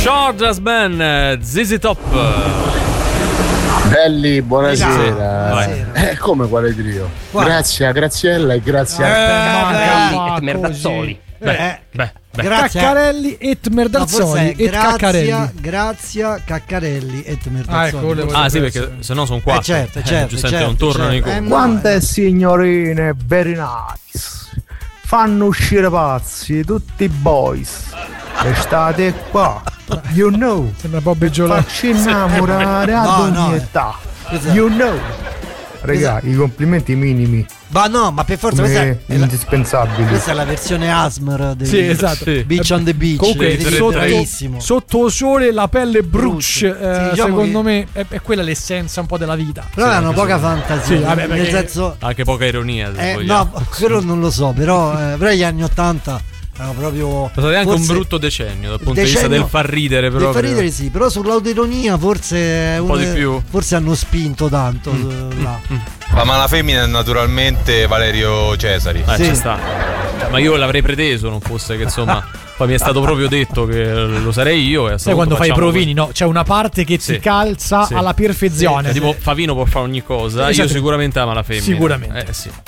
Georgia's Ben, ZZ Top. Belli, buonasera. Come quale trio? Grazie a Graziella e grazie a e Merdazzoli. Caccarelli et Merdazzoli et Caccarelli. Grazia Caccarelli et Merdazzoli. Sì, perché se no sono quattro. Certo, non tornano i conti. Quante signorine very nice fanno uscire pazzi tutti i boys. E state qua, you know. Sembra Bobby Giolò. Facci innamorare ad ogni età. You know. Raga, i complimenti minimi. Ma per forza questa è indispensabili. Questa è la versione Asmer dei Sì, esatto. Beach on the Beach. Comunque sotto il sole la pelle brucia. Diciamo secondo me è quella l'essenza un po' della vita. Però hanno poca fantasia. Sì, vabbè, nel senso, anche poca ironia. No, quello non lo so. Però gli anni 80 proprio è anche un brutto decennio dal punto di vista del far ridere, però. Del far ridere sì, però sull'autoironia forse un po' di più. Forse hanno spinto tanto là. La mala femmina è naturalmente Valerio Cesari. Ci sta. Ma io l'avrei preteso, non fosse che insomma poi mi è stato proprio detto che lo sarei io. E sai quando fai i provini, no? C'è una parte che ti calza alla perfezione. Tipo Favino può fare ogni cosa, io sicuramente la mala femmina. Sicuramente.